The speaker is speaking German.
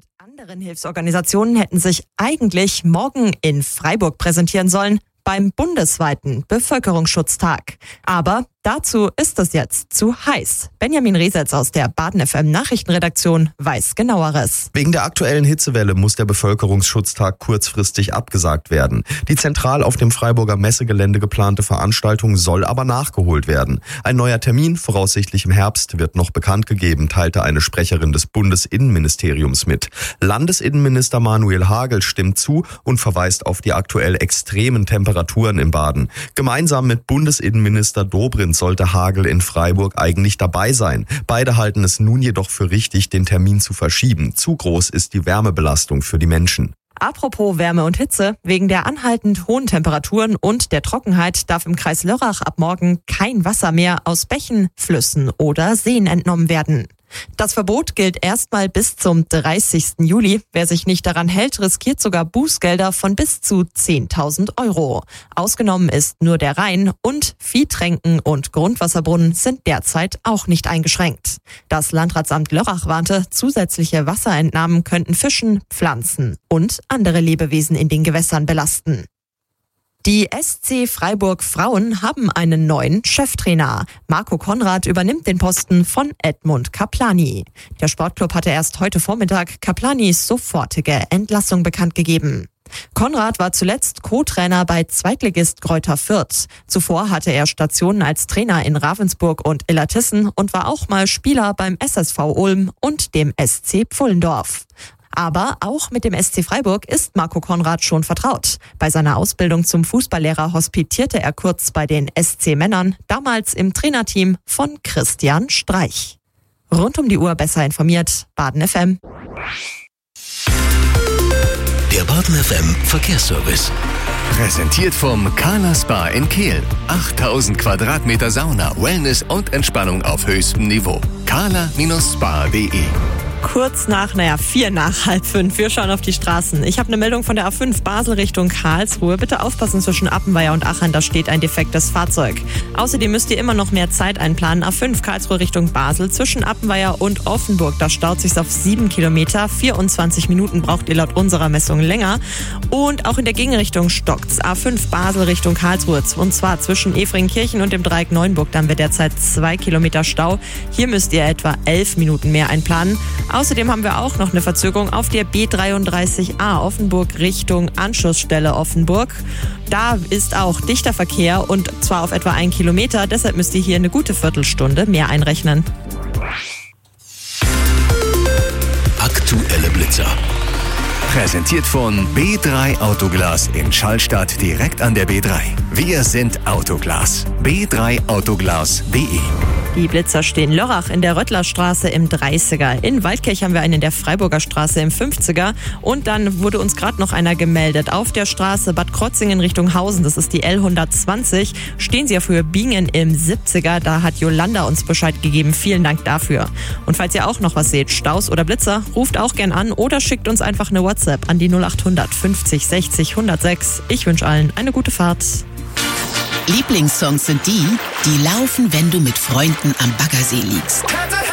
und anderen Hilfsorganisationen hätten sich eigentlich morgen in Freiburg präsentieren sollen beim bundesweiten Bevölkerungsschutztag. Aber dazu ist es jetzt zu heiß. Benjamin Resetz aus der Baden FM Nachrichtenredaktion weiß Genaueres. Wegen der aktuellen Hitzewelle muss der Bevölkerungsschutztag kurzfristig abgesagt werden. Die zentral auf dem Freiburger Messegelände geplante Veranstaltung soll aber nachgeholt werden. Ein neuer Termin, voraussichtlich im Herbst, wird noch bekannt gegeben, teilte eine Sprecherin des Bundesinnenministeriums mit. Landesinnenminister Manuel Hagel stimmt zu und verweist auf die aktuell extremen Temperaturen im Baden. Gemeinsam mit Bundesinnenminister Dobrindt sollte Hagel in Freiburg eigentlich dabei sein. Beide halten es nun jedoch für richtig, den Termin zu verschieben. Zu groß ist die Wärmebelastung für die Menschen. Apropos Wärme und Hitze, wegen der anhaltend hohen Temperaturen und der Trockenheit darf im Kreis Lörrach ab morgen kein Wasser mehr aus Bächen, Flüssen oder Seen entnommen werden. Das Verbot gilt erstmal bis zum 30. Juli. Wer sich nicht daran hält, riskiert sogar Bußgelder von bis zu 10.000 €. Ausgenommen ist nur der Rhein und Viehtränken und Grundwasserbrunnen sind derzeit auch nicht eingeschränkt. Das Landratsamt Lörrach warnte, zusätzliche Wasserentnahmen könnten Fischen, Pflanzen und andere Lebewesen in den Gewässern belasten. Die SC Freiburg Frauen haben einen neuen Cheftrainer. Marco Konrad übernimmt den Posten von Edmund Kaplani. Der Sportclub hatte erst heute Vormittag Kaplanis sofortige Entlassung bekannt gegeben. Konrad war zuletzt Co-Trainer bei Zweitligist Greuther Fürth. Zuvor hatte er Stationen als Trainer in Ravensburg und Illertissen und war auch mal Spieler beim SSV Ulm und dem SC Pfullendorf. Aber auch mit dem SC Freiburg ist Marco Konrad schon vertraut. Bei seiner Ausbildung zum Fußballlehrer hospitierte er kurz bei den SC Männern, damals im Trainerteam von Christian Streich. Rund um die Uhr besser informiert, Baden FM. Der Baden FM Verkehrsservice. Präsentiert vom Carla Spa in Kehl. 8000 Quadratmeter Sauna, Wellness und Entspannung auf höchstem Niveau. carla-spa.de. Kurz nach, 4 nach 4:30. Wir schauen auf die Straßen. Ich habe eine Meldung von der A5 Basel Richtung Karlsruhe. Bitte aufpassen zwischen Appenweier und Aachen, da steht ein defektes Fahrzeug. Außerdem müsst ihr immer noch mehr Zeit einplanen. A5 Karlsruhe Richtung Basel zwischen Appenweier und Offenburg. Da staut sich's auf 7 Kilometer. 24 Minuten braucht ihr laut unserer Messung länger. Und auch in der Gegenrichtung stockt's. A5 Basel Richtung Karlsruhe. Und zwar zwischen Efringkirchen und dem Dreieck Neuenburg. Da haben wir derzeit 2 Kilometer Stau. Hier müsst ihr etwa 11 Minuten mehr einplanen. Außerdem haben wir auch noch eine Verzögerung auf der B33a Offenburg Richtung Anschlussstelle Offenburg. Da ist auch dichter Verkehr und zwar auf etwa 1 Kilometer. Deshalb müsst ihr hier eine gute Viertelstunde mehr einrechnen. Aktuelle Blitzer. Präsentiert von B3 Autoglas in Schallstadt direkt an der B3. Wir sind Autoglas. b3autoglas.de. Die Blitzer stehen Lörrach in der Röttlerstraße im 30er. In Waldkirch haben wir einen in der Freiburger Straße im 50er. Und dann wurde uns gerade noch einer gemeldet. Auf der Straße Bad Krotzingen Richtung Hausen, das ist die L120, stehen sie ja für Bingen im 70er. Da hat Jolanda uns Bescheid gegeben. Vielen Dank dafür. Und falls ihr auch noch was seht, Staus oder Blitzer, ruft auch gern an oder schickt uns einfach eine WhatsApp an die 0800 50 60 106. Ich wünsche allen eine gute Fahrt. Lieblingssongs sind die, die laufen, wenn du mit Freunden am Baggersee liegst.